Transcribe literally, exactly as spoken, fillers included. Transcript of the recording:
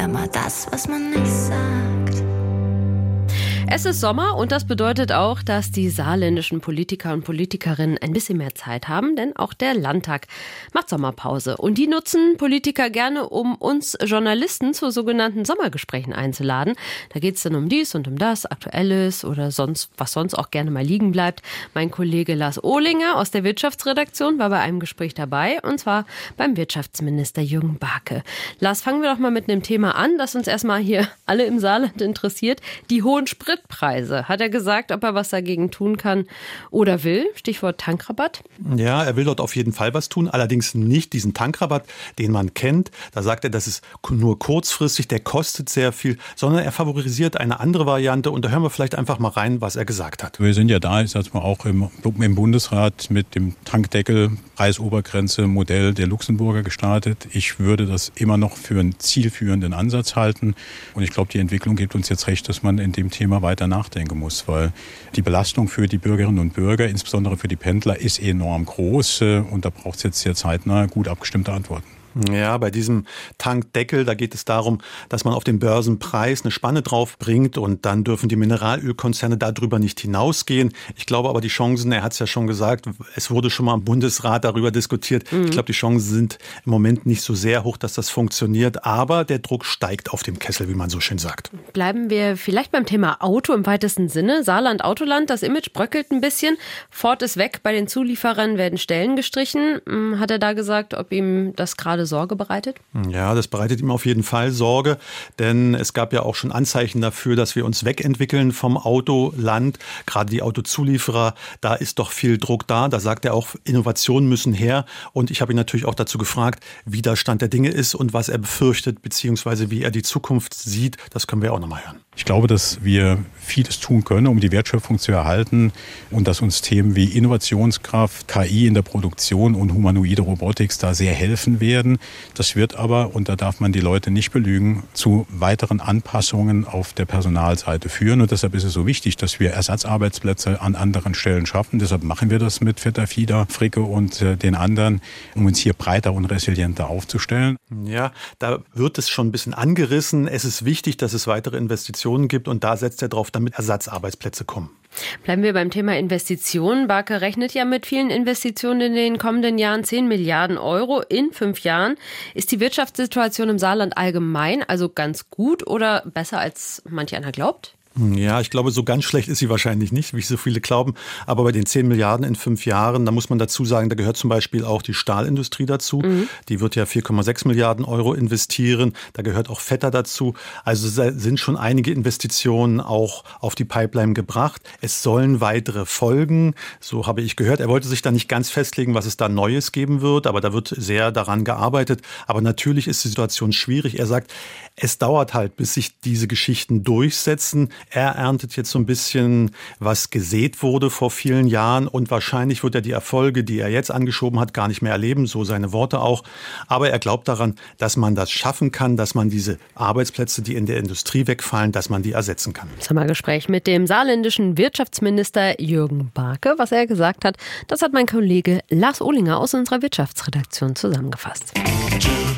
immer das, was man nicht sagt. Es ist Sommer und das bedeutet auch, dass die saarländischen Politiker und Politikerinnen ein bisschen mehr Zeit haben, denn auch der Landtag macht Sommerpause. Und die nutzen Politiker gerne, um uns Journalisten zu sogenannten Sommergesprächen einzuladen. Da geht es dann um dies und um das, Aktuelles oder sonst, was sonst auch gerne mal liegen bleibt. Mein Kollege Lars Ohlinger aus der Wirtschaftsredaktion war bei einem Gespräch dabei, und zwar beim Wirtschaftsminister Jürgen Barke. Lars, fangen wir doch mal mit einem Thema an, das uns erstmal hier alle im Saarland interessiert. Die hohen Sprit Preise. Hat er gesagt, ob er was dagegen tun kann oder will? Stichwort Tankrabatt. Ja, er will dort auf jeden Fall was tun. Allerdings nicht diesen Tankrabatt, den man kennt. Da sagt er, das ist nur kurzfristig, der kostet sehr viel, sondern er favorisiert eine andere Variante. Und da hören wir vielleicht einfach mal rein, was er gesagt hat. Wir sind ja da, ich sag mal, auch im, im Bundesrat mit dem Tankdeckel, Preisobergrenze, Modell der Luxemburger gestartet. Ich würde das immer noch für einen zielführenden Ansatz halten. Und ich glaube, die Entwicklung gibt uns jetzt recht, dass man in dem Thema weiter nachdenken muss, weil die Belastung für die Bürgerinnen und Bürger, insbesondere für die Pendler, ist enorm groß und da braucht es jetzt sehr zeitnah gut abgestimmte Antworten. Ja, bei diesem Tankdeckel, da geht es darum, dass man auf den Börsenpreis eine Spanne drauf bringt und dann dürfen die Mineralölkonzerne darüber nicht hinausgehen. Ich glaube aber, die Chancen, er hat es ja schon gesagt, es wurde schon mal im Bundesrat darüber diskutiert. Mhm. Ich glaube, die Chancen sind im Moment nicht so sehr hoch, dass das funktioniert, aber der Druck steigt auf dem Kessel, wie man so schön sagt. Bleiben wir vielleicht beim Thema Auto im weitesten Sinne. Saarland Autoland, das Image bröckelt ein bisschen. Ford ist weg, bei den Zulieferern werden Stellen gestrichen. Hat er da gesagt, ob ihm das gerade Sorge bereitet? Ja, das bereitet ihm auf jeden Fall Sorge, denn es gab ja auch schon Anzeichen dafür, dass wir uns wegentwickeln vom Autoland. Gerade die Autozulieferer, da ist doch viel Druck da. Da sagt er auch, Innovationen müssen her. Und ich habe ihn natürlich auch dazu gefragt, wie der Stand der Dinge ist und was er befürchtet, beziehungsweise wie er die Zukunft sieht. Das können wir auch noch mal hören. Ich glaube, dass wir vieles tun können, um die Wertschöpfung zu erhalten und dass uns Themen wie Innovationskraft, K I in der Produktion und humanoide Robotics da sehr helfen werden. Das wird aber, und da darf man die Leute nicht belügen, zu weiteren Anpassungen auf der Personalseite führen. Und deshalb ist es so wichtig, dass wir Ersatzarbeitsplätze an anderen Stellen schaffen. Deshalb machen wir das mit Vetter Fieder, Fricke und äh, den anderen, um uns hier breiter und resilienter aufzustellen. Ja, da wird es schon ein bisschen angerissen. Es ist wichtig, dass es weitere Investitionen gibt und da setzt er drauf, damit Ersatzarbeitsplätze kommen. Bleiben wir beim Thema Investitionen. Barke rechnet ja mit vielen Investitionen in den kommenden Jahren, zehn Milliarden Euro in fünf Jahren. Ist die Wirtschaftssituation im Saarland allgemein also ganz gut oder besser, als manch einer glaubt? Ja, ich glaube, so ganz schlecht ist sie wahrscheinlich nicht, wie so viele glauben. Aber bei den zehn Milliarden in fünf Jahren, da muss man dazu sagen, da gehört zum Beispiel auch die Stahlindustrie dazu. Mhm. Die wird ja vier Komma sechs Milliarden Euro investieren. Da gehört auch Vetter dazu. Also sind schon einige Investitionen auch auf die Pipeline gebracht. Es sollen weitere folgen. So habe ich gehört. Er wollte sich da nicht ganz festlegen, was es da Neues geben wird. Aber da wird sehr daran gearbeitet. Aber natürlich ist die Situation schwierig. Er sagt, es dauert halt, bis sich diese Geschichten durchsetzen. Er erntet jetzt so ein bisschen, was gesät wurde vor vielen Jahren und wahrscheinlich wird er die Erfolge, die er jetzt angeschoben hat, gar nicht mehr erleben, so seine Worte auch. Aber er glaubt daran, dass man das schaffen kann, dass man diese Arbeitsplätze, die in der Industrie wegfallen, dass man die ersetzen kann. Sommergespräch mit dem saarländischen Wirtschaftsminister Jürgen Barke. Was er gesagt hat, das hat mein Kollege Lars Ohlinger aus unserer Wirtschaftsredaktion zusammengefasst.